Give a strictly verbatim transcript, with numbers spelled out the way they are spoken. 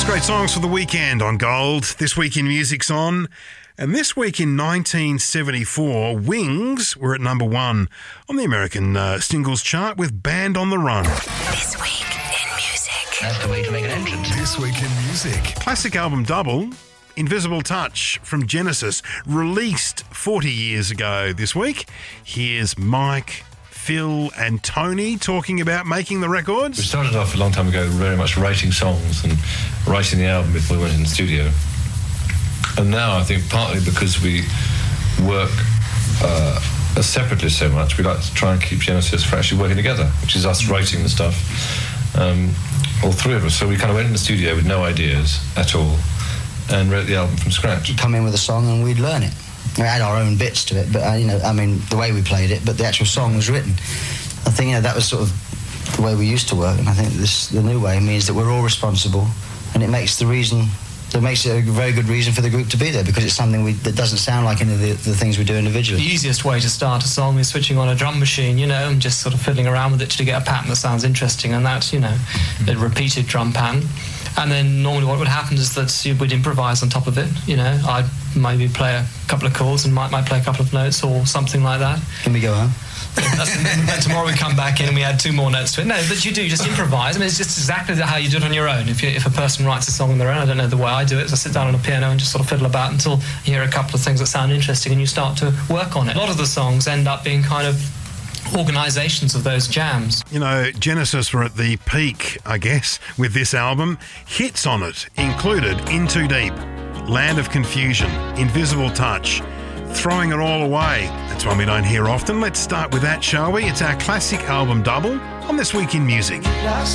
Great songs for the weekend on Gold. This week in music's on. And this week in nineteen seventy-four, Wings were at number one on the American uh, singles chart with Band on the Run. This week in music. That's the way to make an entrance. This week in music. Classic album double, Invisible Touch from Genesis, released forty years ago this week. Here's Mike, Phil and Tony talking about making the records. We started off a long time ago very much writing songs and writing the album before we went in the studio. And now I think partly because we work uh, separately so much, we like to try and keep Genesis for actually working together, which is us writing the stuff, um, all three of us. So we kind of went in the studio with no ideas at all and wrote the album from scratch. You'd come in with a song and we'd learn it. We had our own bits to it, but uh, you know, I mean, the way we played it, but the actual song was written. I think, you know, that was sort of the way we used to work, and I think this, the new way, means that we're all responsible, and it makes the reason, it makes it a very good reason for the group to be there, because it's something we, that doesn't sound like any of the, the things we do individually. The easiest way to start a song is switching on a drum machine, you know, and just sort of fiddling around with it to get a pattern that sounds interesting, and that's, you know, a repeated drum pattern. And then normally what would happen is that we'd improvise on top of it, you know. I'd maybe play a couple of chords and might, might play a couple of notes or something like that. Can we go home? That's, and then tomorrow we come back in and we add two more notes to it. No, but you do just improvise. I mean, it's just exactly how you do it on your own. If you, if a person writes a song on their own, I don't know the way I do it, is I sit down on a piano and just sort of fiddle about until you hear a couple of things that sound interesting and you start to work on it. A lot of the songs end up being kind of organisations of those jams. You know, Genesis were at the peak, I guess, with this album. Hits on it included In Too Deep, Land of Confusion, Invisible Touch, Throwing It All Away. That's one we don't hear often. Let's start with that, shall we? It's our classic album double on This Week in Music. Last